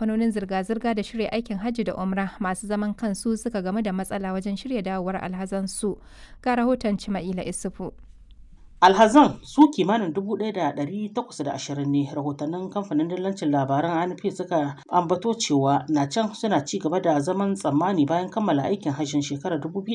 kamfanonin zirga-zirga da shirya aikin hajji da umra masu zaman kansu suka game da matsala wajen shirya dawowar alhazansu. Ga rahoton Cima'ila Isufu. Alhazan su kimanin 1,820 ne rahotannin kamfanin dillancin labaran ANP suka ambato cewa na can suna ci gaba da zaman tsammani bayan kammala aikin hajjin shekarar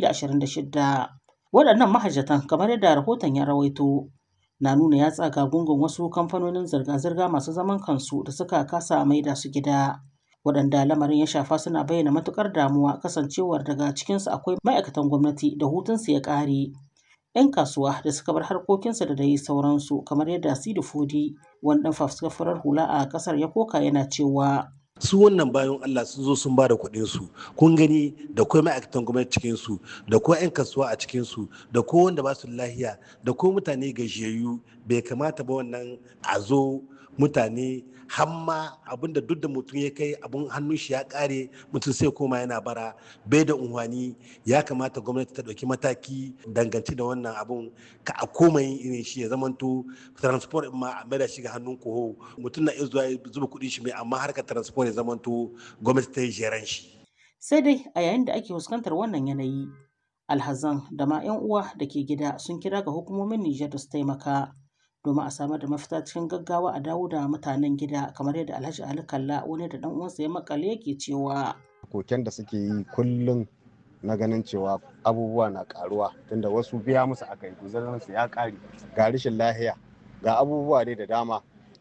2026. Waɗannan mahajjatan kamar yadda rahoton ya rawaito na nuna ya tsaga gungun wasu kamfanonin zirga-zirga masu zaman kansu da suka kasa maida su gida. Waɗanda lamarin ya shafa suna bayyana matukar damuwa kasancewar daga cikinsu akwai ma'aikatan gwamnati da hutunsu ya ƙare. 'Yan kasuwa da suka bar harkokinsa da dai sauransu kamar yadda Sidi Fodi wani ɗan fafuskar hula a ƙasar ya koka yana cewa su wannan bayan Allah sun zo sun ba da kuɗin su kun gani da kuma ma'aikatan gwamnati cikin su da kuma 'yan kasuwa a cikin su da ko wanda ba su lahiya da ko mutane gajiyayyu bai kamata ba wannan a zo mutane hamma abinda duk da mutum ya kai abun hannun shi ya kare mutum sai koma yana bara bai da unhwani ya kamata gwamnati ta ɗauki mataki dangance da wannan abun ka a koma yin irin shi ya zamanto transport ma a maida shi ga hannun koho mutum na iya zuwa zuba kuɗin shi mai amma harkar transport ya zamanto gwamnati ta yi jeran shi. Sai dai a yayin da ake fuskantar wannan yanayi alhazan da ma 'yan uwa da ke gida sun kira ga hukumomin Nijar da su taimaka domin a samar da mafita cikin gaggawa a dawo da mutanen gida kamar yadda Alhaji Ali Kalla wani da dan uwansa ya makale yake cewa koken da suke yi kullum na ganin cewa abubuwa na karuwa tunda wasu biya musu aka yi guzarin su ya kare ga rashin lahiya ga abubuwa dai da dama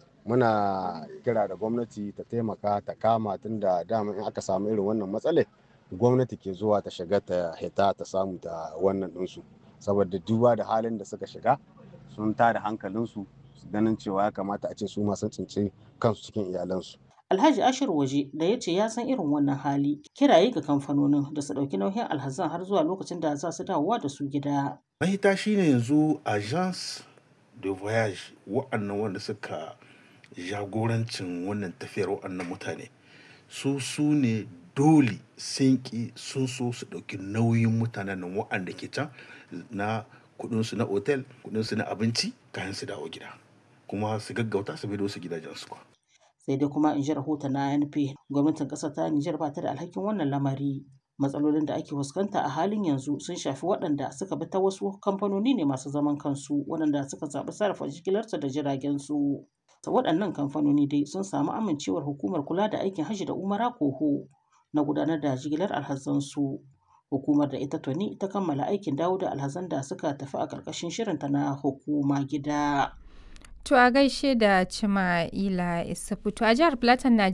muna kira da gwamnati ta taimaka ta kama tunda dama in aka samu irin wannan matsale gwamnati ke zuwa ta shiga ta hita ta samu ta wannan ɗinsu saboda duba da halin da suka shiga sun tada hankalinsu su ganin cewa ya kamata a ce su ma sun tsinci kansu cikin iyalansu. Alhaji Ashir Waje da ya ce ya san irin wannan hali kiraye ga kamfanonin da su ɗauki nauyin alhazan har zuwa lokacin da za su dawowa da su gida. Mahita shine yanzu agence de voyage wa'annan wanda suka jagorancin wannan tafiyar wa'annan mutane su ne dole sun ki sun so su ɗauki nauyin mutanen nan wa'anda ke can na kudinsu na otel kudinsu na abinci kayan su dawo gida kuma su gaggauta su bai su gidajensu kwa. Sai dai kuma in ji rahoton na ANP gwamnatin ƙasar ta Nijar ba ta da alhakin wannan lamari. Matsalolin da ake fuskanta a halin yanzu sun shafi waɗanda suka bi ta wasu kamfanoni ne masu zaman kansu waɗanda suka zaɓi sarrafa jigilarsu da jiragen su. Waɗannan kamfanoni dai sun samu amincewar hukumar kula da aikin hajji da umara koho na gudanar da jigilar alhazansu. Hukumar da ita tuni ta kammala aikin dawo da alhazan da suka tafi a ƙarƙashin shirinta na hukuma gida. To a gaishe da Cima'ila Isufu. To a jihar Plateau, Najeriya